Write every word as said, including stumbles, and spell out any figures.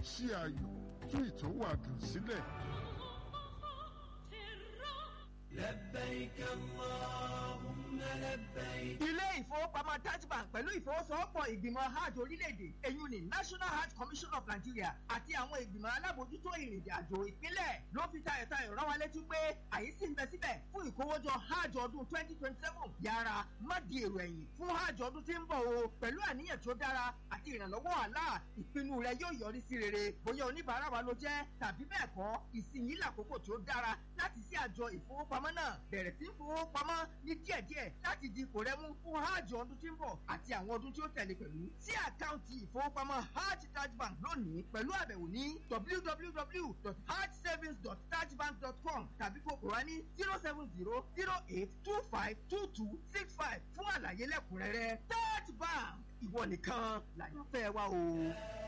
sí ayọ̀ tú ìtọ́wàdùn sílẹ̀. لبيك اللهم لبيك. ilé ìfowópamọ́ Taj Bank pẹ̀lú ìfowósowọ́pọ̀ ìgbìmọ̀ hajj orílẹ̀-èdè èyun ní National Hajj Commission of Nigeria àti àwọn ìgbìmọ̀ alábòójútó ìrìnàjò àjò ìpínlẹ̀ ló fi tayọ̀tayọ̀ rán wa létí pé àyè sì ń bẹ síbẹ̀ fún ìkówójọ hajj ọdún twenty twenty seven yára má di èrò ẹ̀yìn fún hajj ọdún tí ń bọ̀ o pẹ̀lú àníyàn tó dára àti ìrànlọ́wọ́ Allah ìpinnu rẹ yóò yọrí sí rere bóyá oníbàárà wa ló jẹ́ tàbí bẹ́ẹ̀ kọ́ ìsinyìí làkókò tó dára láti sí àjọ ìfowópamọ́ náà bẹ̀rẹ̀ sí fowópamọ́ ní díẹ̀díẹ̀ láti di ipò rẹ mú fún hajj ọdún tí ń bọ̀ àti àwọn ọdún tí ó tẹ̀lé pẹ̀lú sí àkáǹtì ìfowópamọ́ hajj Taj Bank lónìí pẹ̀lú àbẹ̀wò ní w w w dot hajj savings dot taj bank dot com tàbí kókò wá ní zero seven zero zero eight two five two two six five fún àlàyé lẹ́kùnrẹ́rẹ́ Taj Bank ìwọ nìkan làyànfẹ́ wa o.